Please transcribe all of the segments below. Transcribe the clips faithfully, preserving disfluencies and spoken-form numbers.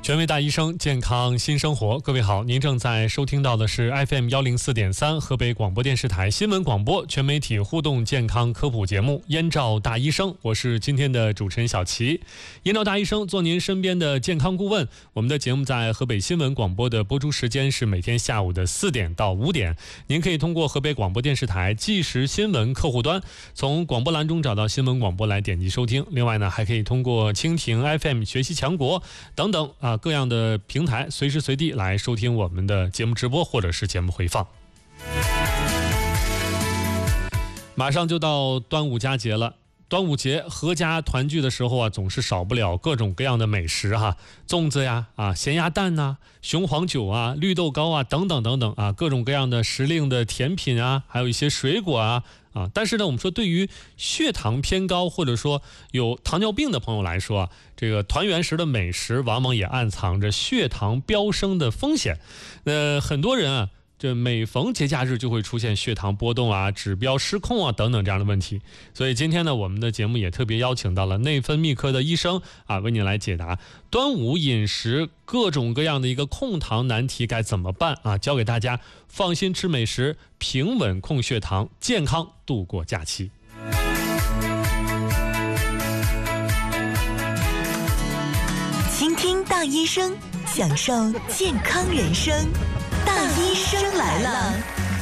权威大医生，健康新生活。各位好，您正在收听到的是 F M 一零四点三 河北广播电视台新闻广播全媒体互动健康科普节目《燕赵大医生》，我是今天的主持人小齐。燕赵大医生做您身边的健康顾问。我们的节目在河北新闻广播的播出时间是每天下午的四点到五点，您可以通过河北广播电视台即时新闻客户端，从广播栏中找到新闻广播来点击收听。另外呢，还可以通过蜻蜓 F M、学习强国等等啊各样的平台，随时随地来收听我们的节目直播或者是节目回放。马上就到端午佳节了，端午节合家团聚的时候啊，总是少不了各种各样的美食哈，粽子呀、啊咸鸭蛋呐、雄黄酒啊、绿豆糕啊等等等等啊，各种各样的时令的甜品啊，还有一些水果啊。啊，但是呢，我们说对于血糖偏高或者说有糖尿病的朋友来说啊，这个团圆时的美食往往也暗藏着血糖飙升的风险。呃，很多人啊，这每逢节假日就会出现血糖波动啊、指标失控啊等等这样的问题。所以今天呢，我们的节目也特别邀请到了内分泌科的医生啊，为您来解答端午饮食各种各样的一个控糖难题该怎么办啊，教给大家放心吃美食，平稳控血糖，健康度过假期。 倾听大医生，享受健康人生。大医生来了。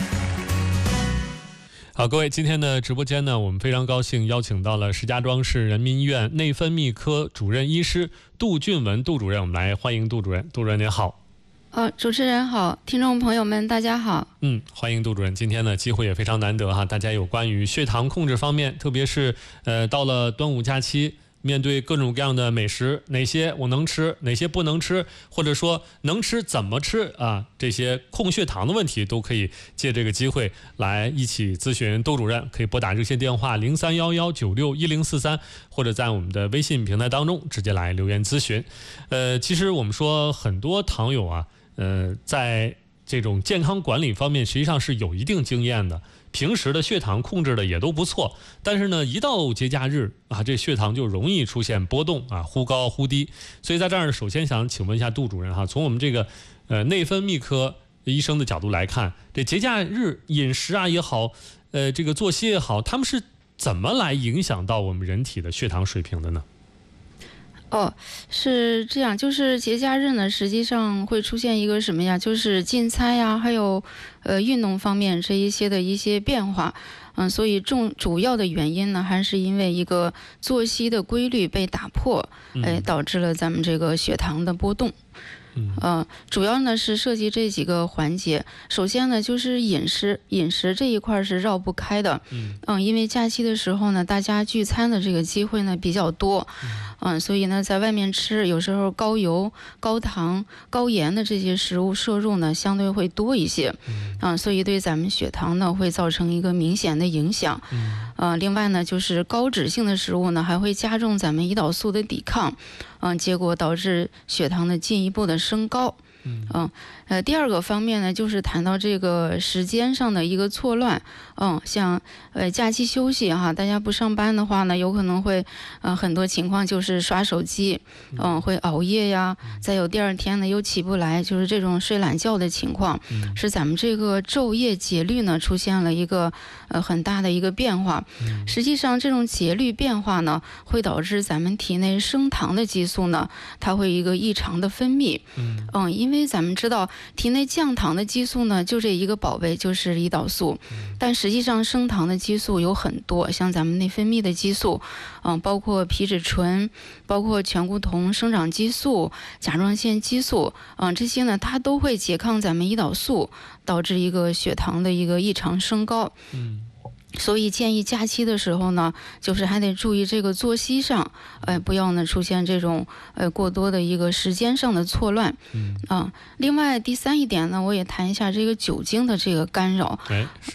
好，各位，今天的直播间呢，我们非常高兴邀请到了石家庄市人民医院内分泌科主任医师杜俊文杜主任，我们来欢迎杜主任。杜主任您好。 呃，主持人好，听众朋友们大家好。 嗯，欢迎杜主任。今天呢，机会也非常难得哈，大家有关于血糖控制方面，特别是呃到了端午假期，面对各种各样的美食，哪些我能吃，哪些不能吃，或者说能吃怎么吃啊，这些控血糖的问题都可以借这个机会来一起咨询杜主任。可以拨打热线电话零三幺幺九六一零四三，或者在我们的微信平台当中直接来留言咨询。呃，其实我们说很多糖友啊，呃，在这种健康管理方面实际上是有一定经验的，平时的血糖控制的也都不错，但是呢，一到节假日啊，这血糖就容易出现波动啊，忽高忽低。所以在这儿，首先想请问一下杜主任哈，从我们这个呃内分泌科医生的角度来看，这节假日饮食啊也好，呃这个作息也好，他们是怎么来影响到我们人体的血糖水平的呢？ 哦，是这样，就是节假日呢，实际上会出现一个什么呀？就是进餐呀，还有呃运动方面这一些的一些变化。嗯，所以重主要的原因呢，还是因为一个作息的规律被打破，哎，导致了咱们这个血糖的波动。嗯、呃，主要呢是涉及这几个环节。首先呢，就是饮食，饮食这一块是绕不开的。嗯，嗯因为假期的时候呢，大家聚餐的这个机会呢比较多。嗯，所以呢，在外面吃，有时候高油、高糖、高盐的这些食物摄入呢，相对会多一些。嗯，所以对咱们血糖呢，会造成一个明显的影响。嗯，呃，另外呢，就是高脂性的食物呢，还会加重咱们胰岛素的抵抗。嗯，结果导致血糖的进一步的升高。嗯，呃，第二个方面呢，就是谈到这个时间上的一个错乱。嗯，像呃假期休息哈，大家不上班的话呢，有可能会呃很多情况就是刷手机，嗯，会熬夜呀，再有第二天呢又起不来，就是这种睡懒觉的情况，是咱们这个昼夜节律呢出现了一个呃很大的一个变化。实际上这种节律变化呢，会导致咱们体内升糖的激素呢，它会一个异常的分泌。嗯，因为咱们知道体内降糖的激素呢，就这一个宝贝就是胰岛素，但实际上升糖的激素有很多，像咱们内分泌的激素，嗯，包括皮质醇，包括醛固酮生长激素、甲状腺激素，嗯，这些呢它都会拮抗咱们胰岛素，导致一个血糖的一个异常升高。嗯。所以建议假期的时候呢，就是还得注意这个作息上，呃，不要呢出现这种呃过多的一个时间上的错乱。嗯啊，另外第三一点呢，我也谈一下这个酒精的这个干扰。 哎，是。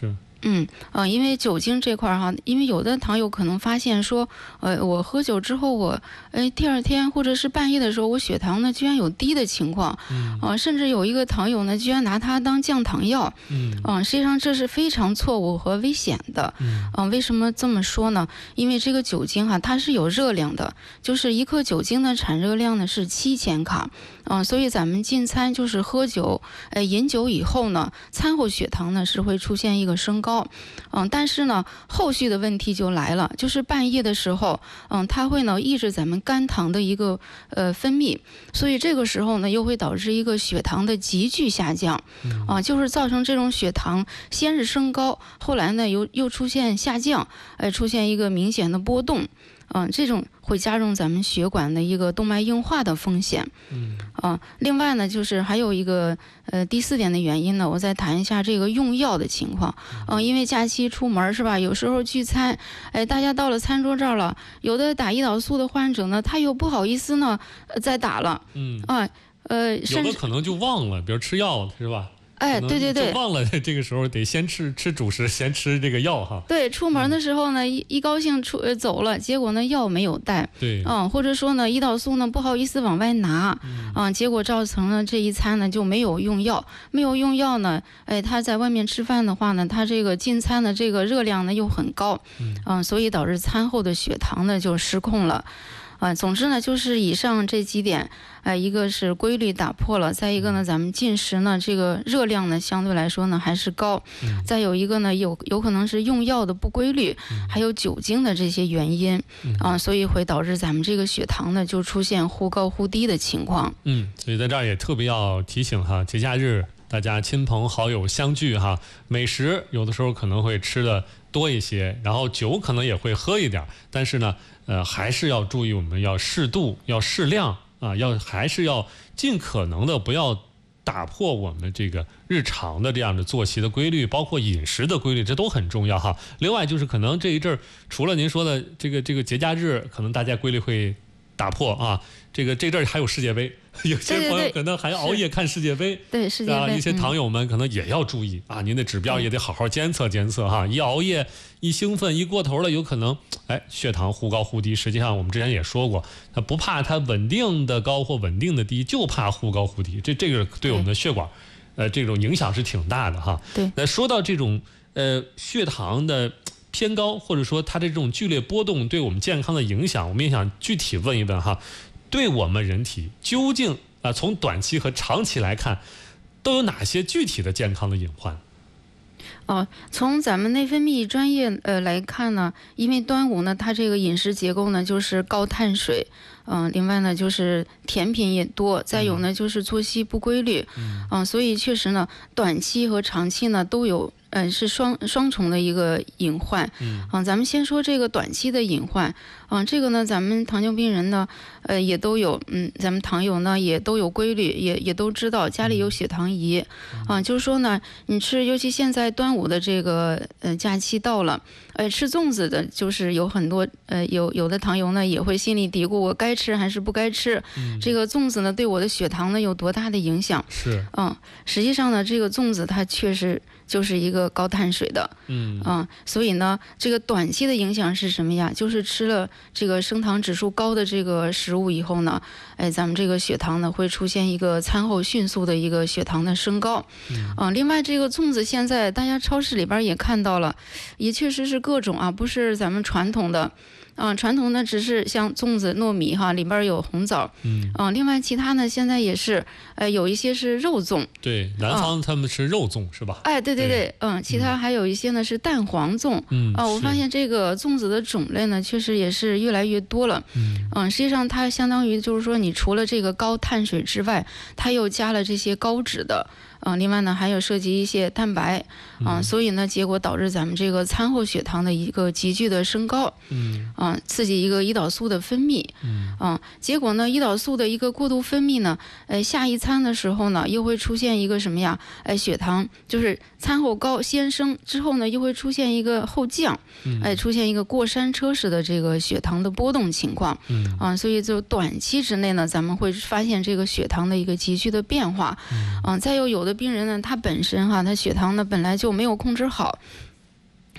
嗯呃，因为酒精这块儿哈，因为有的糖友可能发现说，呃，我喝酒之后我，哎，第二天或者是半夜的时候，我血糖呢居然有低的情况， 嗯， 呃，甚至有一个糖友呢，居然拿它当降糖药， 嗯， 嗯、呃，实际上这是非常错误和危险的， 嗯， 嗯、呃，为什么这么说呢？因为这个酒精哈，它是有热量的，就是一克酒精的产热量呢是七千卡，嗯、呃，所以咱们进餐就是喝酒，呃，饮酒以后呢，餐后血糖呢是会出现一个升高。嗯，但是呢，后续的问题就来了，就是半夜的时候，嗯，它会呢抑制咱们肝糖的一个呃分泌，所以这个时候呢，又会导致一个血糖的急剧下降，啊，就是造成这种血糖先是升高，后来呢又又出现下降，哎、呃，出现一个明显的波动。嗯，这种会加重咱们血管的一个动脉硬化的风险。 嗯， 啊，另外呢，就是还有一个呃第四点的原因呢，我再谈一下这个用药的情况。嗯、呃，因为假期出门是吧，有时候聚餐，哎，大家到了餐桌这儿了，有的打胰岛素的患者呢，他又不好意思呢，呃、再打了。 嗯， 啊，呃， 有的可能就忘了，比如吃药是吧？ 哎，对对对， 就忘了这个时候得先吃吃主食，先吃这个药哈。 对，出门的时候呢，一一高兴出呃走了，结果呢药没有带。 对， 嗯，或者说呢胰岛素呢不好意思往外拿，嗯，嗯结果造成了这一餐呢就没有用药，没有用药呢，哎，他在外面吃饭的话呢，他这个进餐的这个热量呢又很高，嗯，嗯所以导致餐后的血糖呢就失控了。啊，总之呢，就是以上这几点，哎、呃，一个是规律打破了，再一个呢，咱们进食呢，这个热量呢，相对来说呢还是高，嗯、再有一个呢，有有可能是用药的不规律，嗯、还有酒精的这些原因，嗯、啊，所以会导致咱们这个血糖呢就出现忽高忽低的情况。 嗯，所以在这儿也特别要提醒哈，节假日大家亲朋好友相聚哈，美食有的时候可能会吃的多一些，然后酒可能也会喝一点，但是呢。呃，还是要注意，我们要适度，要适量啊，要还是要尽可能的不要打破我们这个日常的这样的作息的规律，包括饮食的规律，这都很重要哈。另外就是可能这一阵儿，除了您说的这个这个节假日，可能大家规律会打破啊，这个这阵儿还有世界杯。有些朋友可能还熬夜看世界杯， 对世界杯， 啊，一些糖友们可能也要注意、嗯、啊，您的指标也得好好监测监测哈。一熬夜、一兴奋、一过头了，有可能哎血糖忽高忽低。实际上我们之前也说过，它不怕它稳定的高或稳定的低，就怕忽高忽低。这这个对我们的血管，呃，这种影响是挺大的哈。 对。 那说到这种呃血糖的偏高，或者说它的这种剧烈波动对我们健康的影响，我们也想具体问一问哈。对我们人体究竟啊、呃，从短期和长期来看，都有哪些具体的健康的隐患？ 哦，从咱们内分泌专业呃来看呢，因为端午呢，它这个饮食结构呢就是高碳水，嗯、呃，另外呢就是甜品也多，再有呢就是作息不规律，嗯、呃，所以确实呢，短期和长期呢都有。嗯，是双双重的一个隐患。嗯，啊，咱们先说这个短期的隐患。啊，这个呢，咱们糖尿病人呢，呃，也都有，嗯，咱们糖友呢也都有规律，也也都知道家里有血糖仪。啊，就是说呢，你吃，尤其现在端午的这个呃假期到了，呃，吃粽子的，就是有很多呃有有的糖友呢也会心里嘀咕，我该吃还是不该吃？嗯、这个粽子呢对我的血糖呢有多大的影响？ 是。 嗯，实际上呢，这个粽子它确实。就是一个高碳水的，嗯啊，所以呢，这个短期的影响是什么呀？就是吃了这个升糖指数高的这个食物以后呢，哎，咱们这个血糖呢会出现一个餐后迅速的一个血糖的升高，嗯啊，另外这个粽子现在大家超市里边也看到了，也确实是各种啊，不是咱们传统的。啊，传统呢只是像粽子、糯米哈，里边有红枣，嗯，啊，另外其他呢现在也是，呃，有一些是肉粽， 对，南方他们是肉粽、啊、是吧？ 哎，对对对，嗯，其他还有一些呢是蛋黄粽，嗯，啊，我发现这个粽子的种类呢确实也是越来越多了，嗯，嗯，实际上它相当于就是说，你除了这个高碳水之外，它又加了这些高脂的。啊，另外呢，还有涉及一些蛋白，啊，所以呢，结果导致咱们这个餐后血糖的一个急剧的升高，嗯，啊，刺激一个胰岛素的分泌，嗯，啊，结果呢，胰岛素的一个过度分泌呢，呃，下一餐的时候呢，又会出现一个什么呀？哎，血糖就是餐后高先升之后呢，又会出现一个后降，哎，出现一个过山车式的这个血糖的波动情况，嗯，啊，所以就短期之内呢，咱们会发现这个血糖的一个急剧的变化，嗯，啊，再有有的。病人呢，他本身哈，他血糖呢本来就没有控制好，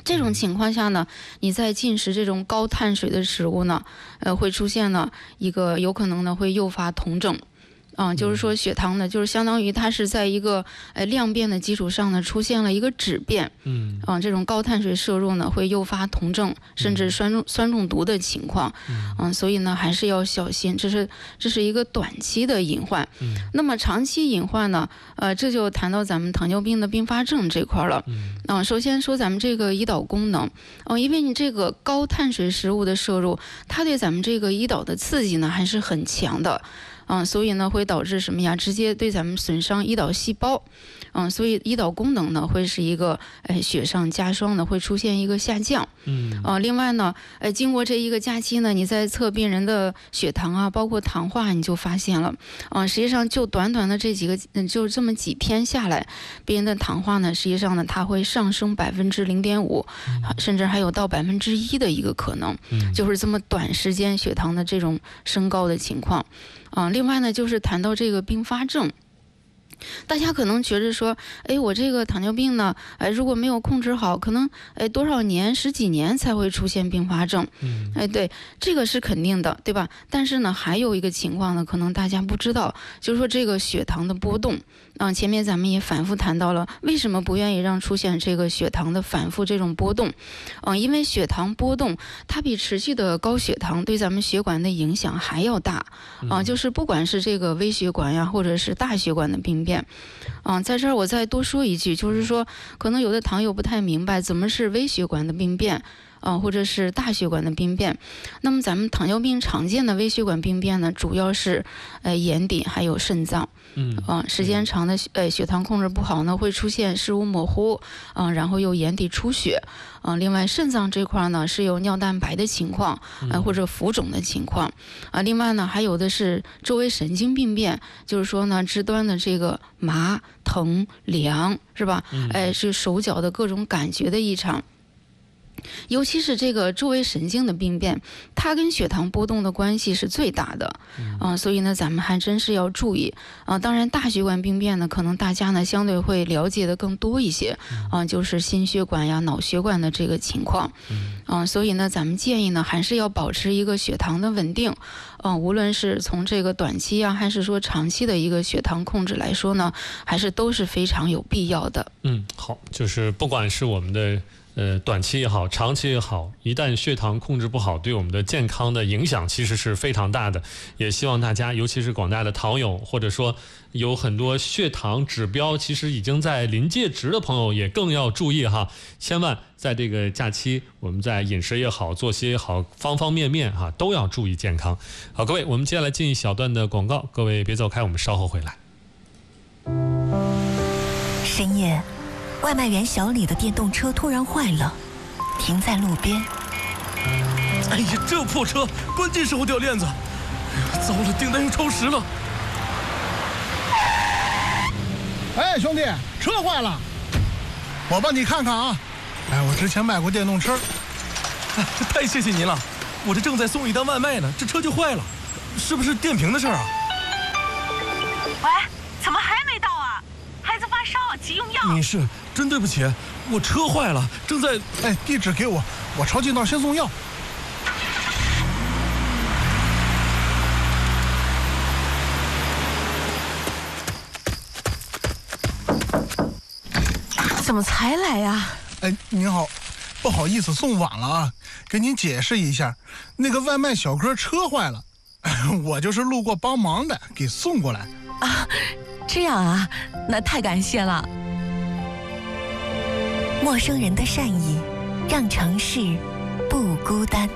这种情况下呢，你在进食这种高碳水的食物呢，呃，会出现呢一个有可能呢会诱发酮症。啊、嗯，就是说血糖呢，就是相当于它是在一个呃量变的基础上呢，出现了一个质变。嗯，啊、呃，这种高碳水摄入呢，会诱发酮症，甚至酸中酸中毒的情况。嗯、呃，所以呢，还是要小心。这是这是一个短期的隐患。嗯，那么长期隐患呢，呃，这就谈到咱们糖尿病的并发症这块了。嗯，啊、呃，首先说咱们这个胰岛功能，哦、呃，因为你这个高碳水食物的摄入，它对咱们这个胰岛的刺激呢，还是很强的。嗯，所以呢会导致什么呀？直接对咱们损伤胰岛细胞，嗯，所以胰岛功能呢会是一个哎雪上加霜的，会出现一个下降。嗯，呃，另外呢，呃，经过这一个假期呢，你在测病人的血糖啊，包括糖化，你就发现了，啊、呃，实际上就短短的这几个，嗯，就这么几天下来，病人的糖化呢，实际上呢，它会上升百分之零点五，甚至还有到百分之一的一个可能，嗯，就是这么短时间血糖的这种升高的情况。啊，另外呢，就是谈到这个并发症，大家可能觉得说，哎，我这个糖尿病呢，哎，如果没有控制好，可能哎多少年、十几年才会出现并发症。嗯，哎，对，这个是肯定的，对吧？但是呢，还有一个情况呢，可能大家不知道，就是说这个血糖的波动。啊，前面咱们也反复谈到了，为什么不愿意让出现这个血糖的反复这种波动？啊，因为血糖波动，它比持续的高血糖对咱们血管的影响还要大。啊，就是不管是这个微血管呀，或者是大血管的病变。啊，在这儿我再多说一句，就是说，可能有的糖友不太明白，怎么是微血管的病变？啊，或者是大血管的病变。那么咱们糖尿病常见的微血管病变呢，主要是呃眼底还有肾脏。嗯，啊，时间长的呃血糖控制不好呢，会出现视物模糊，啊，然后又眼底出血，啊，另外肾脏这块呢是有尿蛋白的情况，啊或者浮肿的情况，啊，另外呢还有的是周围神经病变，就是说呢肢端的这个麻、疼、凉，是吧？哎，是手脚的各种感觉的异常。尤其是这个周围神经的病变，它跟血糖波动的关系是最大的，啊、呃，所以呢，咱们还真是要注意啊、呃。当然，大血管病变呢，可能大家呢相对会了解的更多一些，啊、呃，就是心血管呀、脑血管的这个情况，啊、呃，所以呢，咱们建议呢，还是要保持一个血糖的稳定，啊、呃，无论是从这个短期啊，还是说长期的一个血糖控制来说呢，还是都是非常有必要的。 嗯，好，就是不管是我们的。呃，短期也好，长期也好，一旦血糖控制不好，对我们的健康的影响其实是非常大的。也希望大家，尤其是广大的糖友，或者说有很多血糖指标其实已经在临界值的朋友，也更要注意哈，千万在这个假期，我们在饮食也好，作息也好，方方面面哈都要注意健康。好，各位，我们接下来进一小段的广告，各位别走开，我们稍后回来。 深夜。外卖员小李的电动车突然坏了，停在路边。 哎呀，这破车，关键时候掉链子！哎呀，糟了，订单又超时了。 哎，兄弟，车坏了，我帮你看看啊。哎，我之前卖过电动车。 哎，太谢谢您了，我这正在送一单外卖呢，这车就坏了，是不是电瓶的事儿啊？ 喂，怎么还没到啊？孩子发烧，急用药。 女士，真对不起，我车坏了，正在…… 哎，地址给我，我抄近道先送药。 怎么才来呀？ 哎，您好，不好意思送晚了啊，给您解释一下，那个外卖小哥车坏了，我就是路过帮忙的，给送过来。 啊，这样啊，那太感谢了。 陌生人的善意，让城市不孤单。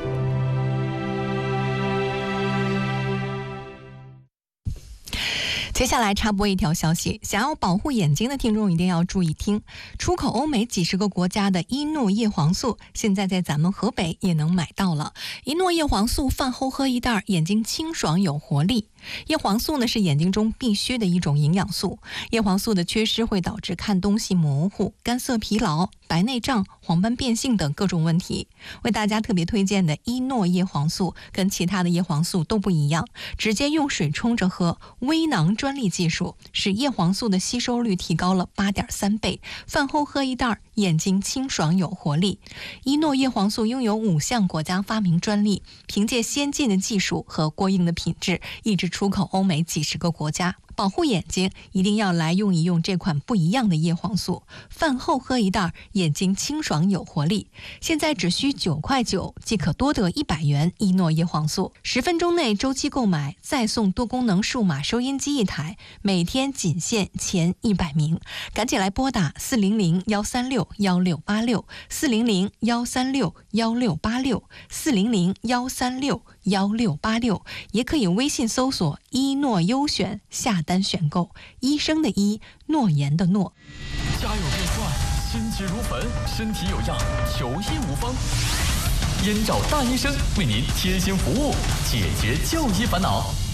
接下来插播一条消息，想要保护眼睛的听众一定要注意听，出口欧美几十个国家的依诺叶黄素现在在咱们河北也能买到了。依诺叶黄素饭后喝一袋，眼睛清爽有活力。叶黄素呢是眼睛中必须的一种营养素，叶黄素的缺失会导致看东西模糊、干涩疲劳、白内障、黄斑变性等各种问题。为大家特别推荐的依诺叶黄素跟其他的叶黄素都不一样，直接用水冲着喝，微囊状专利技术，使叶黄素的吸收率提高了八点三倍，饭后喝一袋，眼睛清爽有活力。伊诺叶黄素拥有五项国家发明专利，凭借先进的技术和过硬的品质，一直出口欧美几十个国家。保护眼睛，一定要来用一用这款不一样的叶黄素，饭后喝一袋，眼睛清爽有活力。现在只需九块九，即可多得一百元伊诺叶黄素。十分钟内周期购买，再送多功能数码收音机一台，每天仅限前一百名，赶紧来拨打四零零幺三六幺六八六四零零幺三六幺六八六四零零幺三六幺六八六，也可以微信搜索伊诺优选下单选购，医生的医，诺言的诺。 家有变幻，心急如焚，身体有恙，求医无方。燕赵大医生为您贴心服务，解决就医烦恼。